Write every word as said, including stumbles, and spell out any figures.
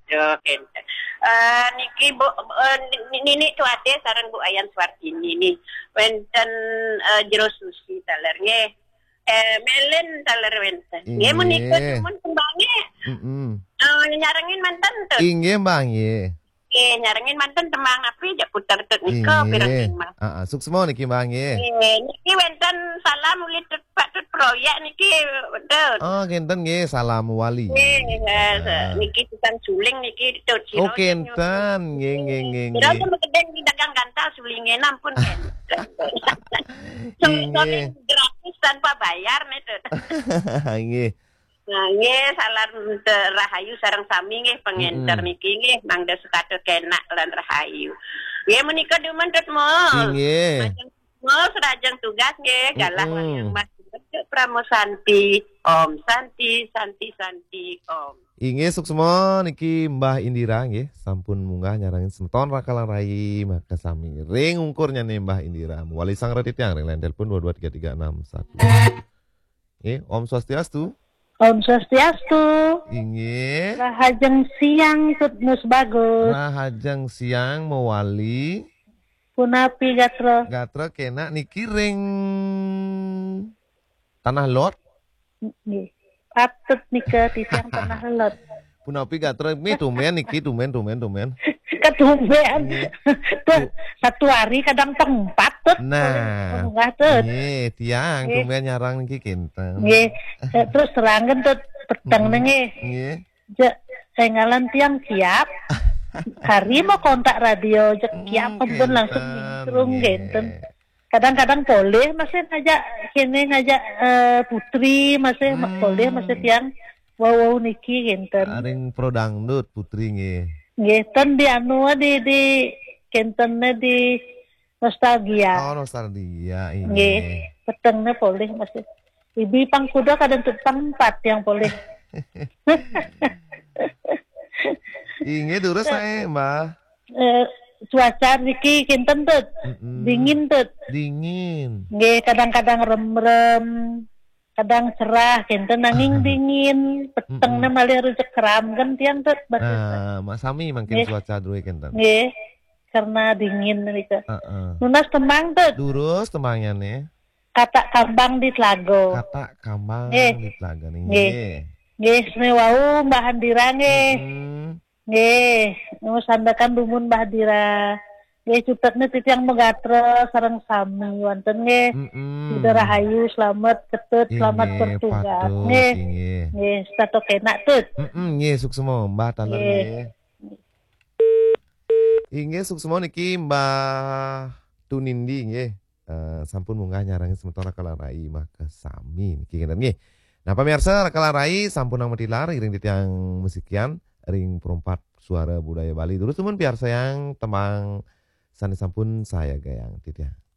Oke. Eh niki Bu eh, ni- nini tuade sareng Bu Ayan Suwartini nih. Wenten eh, jero susi taler nggih. Eh melen taler wenten. Nggih menika Inggih. cuman kembange Mm-mm. eh nyarengin manten tut. Inggih, Mbah, nggih. Nggih nyarengin manten temang api jak puter tut nika Inggih. pirenging Mas. Heeh, suksma niki, Mbah, nggih. Nggih niki wenten salam uli tut Pak tut proyek niki tut. Oh, kinten nggih, salam wali. Nggih eh, Heeh. niki tukang suling niki tut Oh, sira kinten. Nggih, nggih, nggih, kira nggih. sama gedeng di dagang gantal sulinge ampun kan. Suling Inggih. gratis tanpa bayar nih tut. Nggih. Nah, nggih salam teu rahayu sareng sami nggih pengenter Mm-mm. niki nggih mangda sekate kenak lan rahayu. Nggih menika dumen tut mo. Inggih. Majeng mo serajeng tugas nggih galah Mm-mm. wayang Mas Pramo Santi, Om Santi, Santi Santi, Om. Inggih suksma niki Mbah Indira nggih sampun munggah nyarangin semeton rakalan rai maka sami ring ungkurnya nih Mbah Indira wali sang radit yang ring lain telepon dua dua tiga tiga enam satu. Nggih Om Swastiastu. Om Swastiastu. Inggih. Rahajeng siang tutmus bagus. Rahajeng siang mewali Punapi gatra. gatra kena niki ring Tanah Lot. Nggih. Patut nika di siang tanah lot. Punapi gatra mi tumen niki tumen tumen tumen. Ketumbean. Nggih. Tuh, satu hari kadang tempat tuh. Nah, Enggak tuh. nggih tiang Nggih. tumen nyarang niki kinten. Nggih. Eh, Terus serangan tuh petang Mm-mm. nggih. Nggih. Je engalan tiang siap. Hari mau kontak radio jek kiap Hmm, pun langsung kinten, nyingkrung nggih. genten. Kadang-kadang boleh masih ngajak kene ngajak eh, putri masih Hmm. boleh masih tiang wow wow niki genten. Aring pro dangdut putri nggih. Nggih ten di anu di di kentene di nostalgia. Oh, nostalgia Nggih, ini. petengnya boleh masih. Ibi pangkuda kadang tuh tempat yang boleh. Inge terus saya, Mbak. Eh, cuaca niki kinten tuh Mm-mm. dingin tuh. Dingin. Nggih kadang-kadang rem-rem, kadang cerah, kinten nanging dingin, petengna malah rujak keram kan tiang tuh. Nah, Mas Sami makin Nggih. cuaca dulu kenten. Nggih, karena dingin nika. Heeh. Nunas temang tuh, Durus tembangnya nih. kata kambang di Tlago. Kata kambang Nggih. di Telaga nih. Nggih. Nggih, sene wau Mbah Handira nggih. Hmm. Nggih, nu sandakan dumun Mbah Handira. Nggih, cutetna titiang megatra sareng sami wonten nggih. Mm-mm. Udah rahayu selamat ketut selamat Inge, bertugas. patut, Nggih. inge. Nggih, stato kenak tut. Mm-mm, nggih suksema Mbah taler Nggih. nggih. Inggih suksema niki Mbah Tunindi nggih. Eh, sampun munggah nyarangin sementara kala rai maka sami niki ngeten nggih. Nah pemirsa kala rai sampun nang medilar iring titiang musikian ring perempat suara budaya Bali. Terus teman biar sayang temang sani sampun saya gayang titiang.